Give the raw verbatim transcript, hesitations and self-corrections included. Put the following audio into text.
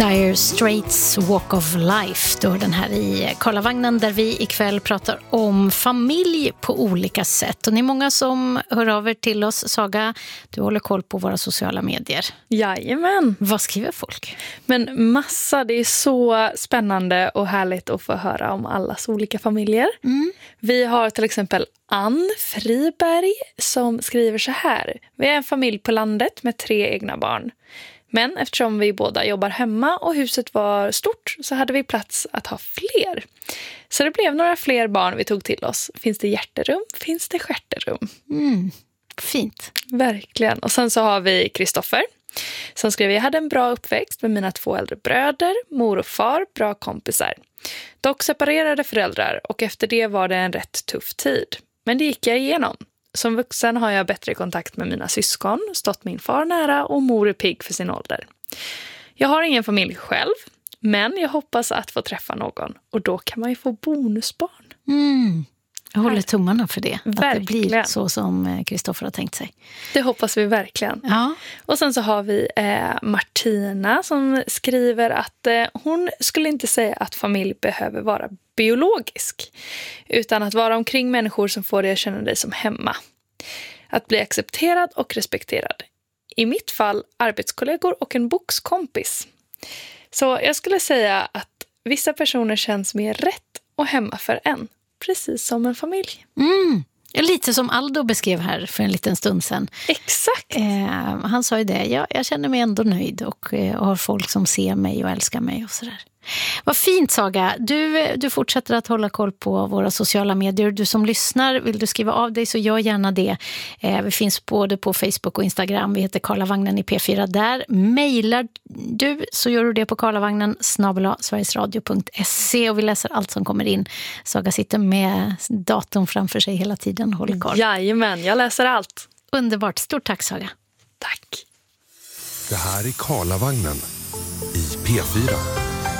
Dire Straits Walk of Life, då den här i Karlavagnen, där vi ikväll pratar om familj på olika sätt. Och ni är många som hör av er till oss. Saga, du håller koll på våra sociala medier. Jajamän. Vad skriver folk? Men massa, det är så spännande och härligt att få höra om allas olika familjer. Mm. Vi har till exempel Ann Friberg som skriver så här. Vi är en familj på landet med tre egna barn. Men eftersom vi båda jobbar hemma och huset var stort så hade vi plats att ha fler. Så det blev några fler barn vi tog till oss. Finns det hjärterum? Finns det stjärterum? Mm, fint. Verkligen. Och sen så har vi Kristoffer som skriver: jag hade en bra uppväxt med mina två äldre bröder, mor och far, bra kompisar. Dock separerade föräldrar och efter det var det en rätt tuff tid. Men det gick jag igenom. Som vuxen har jag bättre kontakt med mina syskon, stått min far nära och mor är pigg för sin ålder. Jag har ingen familj själv, men jag hoppas att få träffa någon. Och då kan man ju få bonusbarn. Mm. Jag håller tummarna för det. Verkligen. Att det blir så som Kristoffer har tänkt sig. Det hoppas vi verkligen. Ja. Och sen så har vi eh, Martina som skriver att eh, hon skulle inte säga att familj behöver vara biologisk. Utan att vara omkring människor som får dig att känna dig som hemma. Att bli accepterad och respekterad. I mitt fall arbetskollegor och en bokskompis. Så jag skulle säga att vissa personer känns mer rätt och hemma för en. Precis som en familj. Mm. Lite som Aldo beskrev här för en liten stund sedan. Exakt. Eh, han sa ju det. Ja, jag känner mig ändå nöjd och eh, har folk som ser mig och älskar mig och sådär. Vad fint, Saga. Du, du fortsätter att hålla koll på våra sociala medier. Du som lyssnar, vill du skriva av dig så gör gärna det. Eh, vi finns både på Facebook och Instagram. Vi heter Karlavagnen i P fyra där. Mailar du så gör du det på karlavagnen snabel-a sverigesradio punkt se och vi läser allt som kommer in. Saga sitter med datorn framför sig hela tiden och håller koll. Jajamän, jag läser allt. Underbart. Stort tack, Saga. Tack. Det här är Karlavagnen i P fyra.